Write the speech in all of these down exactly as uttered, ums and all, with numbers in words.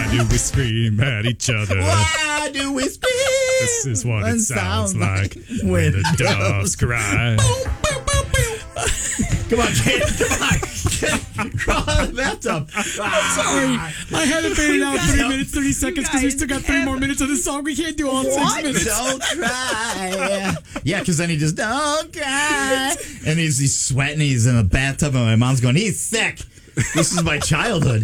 Why do we scream at each other? Why do we scream? This is what it sounds, sounds like, like when the doves cry. Come on, Kate. Come on. Crawl out of the bathtub. I'm sorry. I had to fade it out three minutes, thirty seconds because we still got three more minutes of the song. We can't do all what? six minutes. Don't cry. Yeah, because then he just, don't cry. And he's, he's sweating. He's in a bathtub, and my mom's going, he's sick. This is my childhood.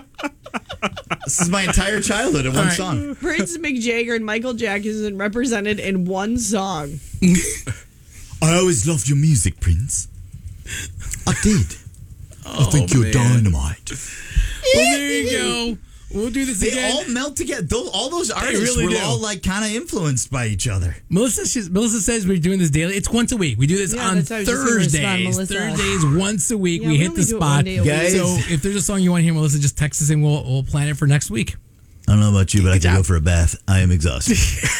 This is my entire childhood in one right. song. Prince, Mick Jagger, and Michael Jackson represented in one song. I always loved your music, Prince. I did. Oh, I think you're man. dynamite. Well, there you go. We'll do this they again. They all melt together. Those, all those artists really were do. all like kind of influenced by each other. Melissa, she's, Melissa says we're doing this daily. It's once a week. We do this yeah, on Thursdays. Thursdays, once a week. Yeah, we, we hit the spot. Guys. So if there's a song you want to hear, Melissa, just text us and we'll, we'll plan it for next week. I don't know about you, but Good I can go for a bath. I am exhausted.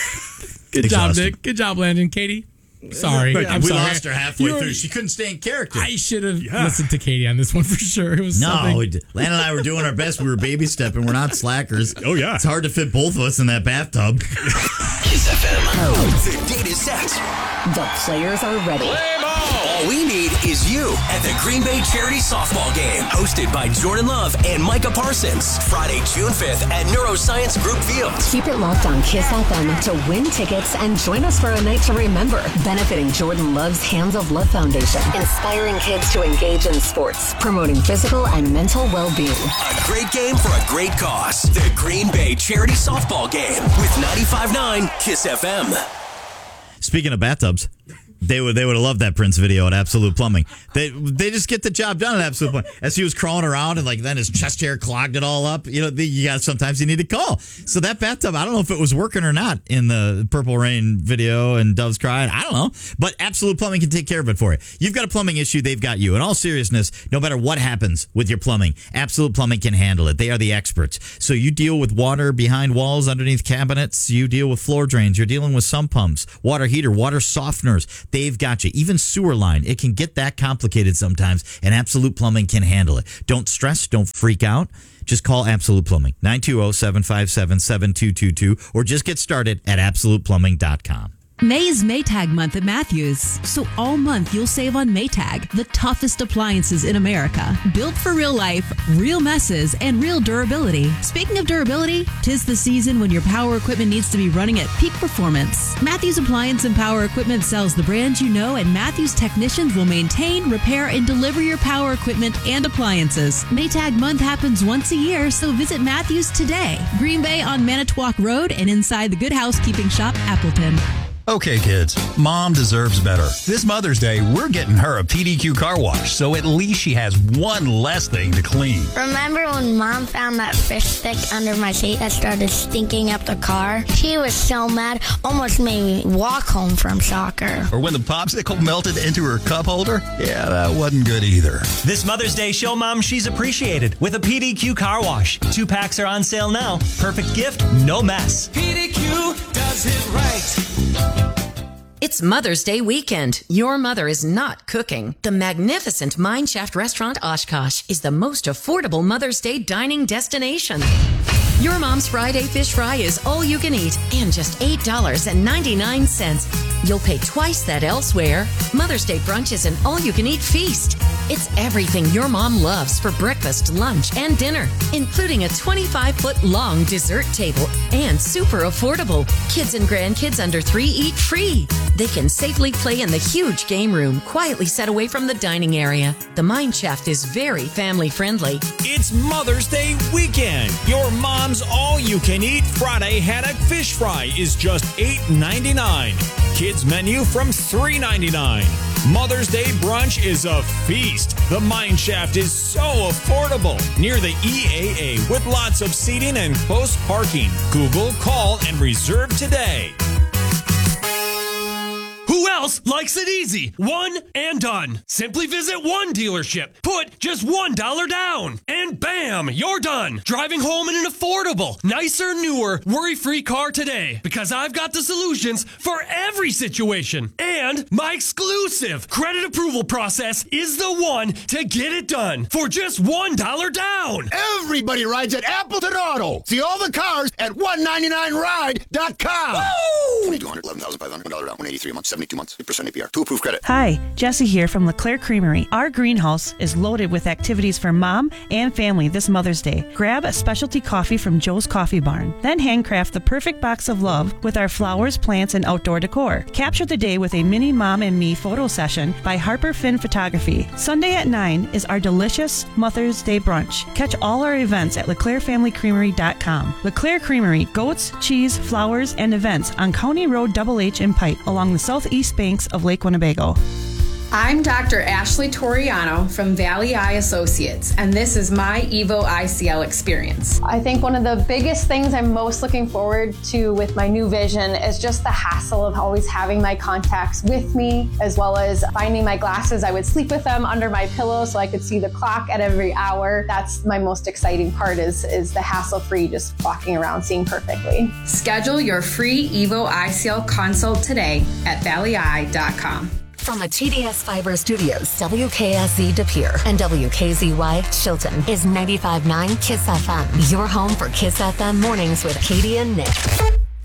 Good exhausted. job, Nick. Good job, Landon. Katie? Sorry. Yeah, I'm we sorry. lost her halfway You're, through. She couldn't stay in character. I should have yeah. listened to Katie on this one for sure. It was no, something. we, Lan and I were doing our best. We were baby stepping. We're not slackers. Oh, yeah. It's hard to fit both of us in that bathtub. Kiss F M. The date is set. The players are ready. All we need is you at the Green Bay Charity Softball Game, hosted by Jordan Love and Micah Parsons. Friday, June fifth at Neuroscience Group Field. Keep it locked on Kiss F M to win tickets and join us for a night to remember. Benefiting Jordan Love's Hands of Love Foundation, inspiring kids to engage in sports, promoting physical and mental well-being. A great game for a great cause. The Green Bay Charity Softball Game with ninety-five point nine Kiss F M. Speaking of bathtubs, they would they would have loved that Prince video at Absolute Plumbing. They they just get the job done at Absolute Plumbing. As he was crawling around and like then his chest hair clogged it all up. You know, the, you got sometimes you need to call. So that bathtub, I don't know if it was working or not in the Purple Rain video and Doves Crying. I don't know, but Absolute Plumbing can take care of it for you. You've got a plumbing issue, they've got you. In all seriousness, no matter what happens with your plumbing, Absolute Plumbing can handle it. They are the experts. So you deal with water behind walls, underneath cabinets. You deal with floor drains. You're dealing with sump pumps, water heater, water softeners. They've got you. Even sewer line. It can get that complicated sometimes, and Absolute Plumbing can handle it. Don't stress. Don't freak out. Just call Absolute Plumbing, nine two zero, seven five seven, seven two two two, or just get started at absolute plumbing dot com. May is Maytag month at Matthews, so all month you'll save on Maytag, the toughest appliances in America. Built for real life, real messes, and real durability. Speaking of durability, 'tis the season when your power equipment needs to be running at peak performance. Matthews Appliance and Power Equipment sells the brands you know, and Matthews technicians will maintain, repair, and deliver your power equipment and appliances. Maytag month happens once a year, so visit Matthews today. Green Bay on Manitowoc Road and inside the Good Housekeeping Shop, Appleton. Okay, kids, Mom deserves better. This Mother's Day, we're getting her a P D Q car wash, so at least she has one less thing to clean. Remember when Mom found that fish stick under my seat that started stinking up the car? She was so mad, almost made me walk home from soccer. Or when the popsicle melted into her cup holder? Yeah, that wasn't good either. This Mother's Day, show Mom she's appreciated with a P D Q car wash. Two packs are on sale now. Perfect gift, no mess. P D Q does it right. It's Mother's Day weekend. Your mother is not cooking. The magnificent Mineshaft Restaurant Oshkosh is the most affordable Mother's Day dining destination. Your mom's Friday fish fry is all you can eat and just eight dollars and ninety-nine cents. You'll pay twice that elsewhere. Mother's Day brunch is an all-you-can-eat feast. It's everything your mom loves for breakfast, lunch, and dinner, including a twenty-five foot long dessert table and super affordable. Kids and grandkids under three eat free. They can safely play in the huge game room, quietly set away from the dining area. The Mineshaft is very family-friendly. It's Mother's Day weekend. Your mom's all-you-can-eat Friday haddock fish fry is just eight ninety-nine. Kids menu from three ninety-nine. Mother's Day brunch is a feast. The Mineshaft is so affordable. Near the E A A with lots of seating and close parking. Google, call, and reserve today. Who else likes it easy. One and done. Simply visit one dealership. Put just one dollar down. And bam, you're done. Driving home in an affordable, nicer, newer, worry-free car today. Because I've got the solutions for every situation. And my exclusive credit approval process is the one to get it done. For just one dollar down. Everybody rides at Appleton Auto. See all the cars at one ninety-nine ride dot com. Woo! twenty-two hundred, eleven thousand five hundred, one dollar down, one eighty-three a month, seventy-two months, eight percent A P R, two approved credit. Hi, Jesse here from LeClaire Creamery. Our greenhouse is loaded with activities for mom and family this Mother's Day. Grab a specialty coffee from Joe's Coffee Barn. Then handcraft the perfect box of love with our flowers, plants, and outdoor decor. Capture the day with a mini mom and me photo session by Harper Finn Photography. Sunday at nine is our delicious Mother's Day brunch. Catch all our events at LeClaire Family Creamery dot com. LeClaire Creamery, goats, cheese, flowers, and events on County Road Double H in Pike along the southeast banks of Lake Winnebago. I'm Doctor Ashley Toriano from Valley Eye Associates, and this is my Evo I C L experience. I think one of the biggest things I'm most looking forward to with my new vision is just the hassle of always having my contacts with me, as well as finding my glasses. I would sleep with them under my pillow so I could see the clock at every hour. That's my most exciting part, is, is the hassle-free, just walking around seeing perfectly. Schedule your free Evo I C L consult today at valley eye dot com. From the T D S Fiber Studios, W K S Z De Pere and W K Z Y Chilton is ninety-five point nine Kiss F M. Your home for Kiss F M mornings with Katie and Nick.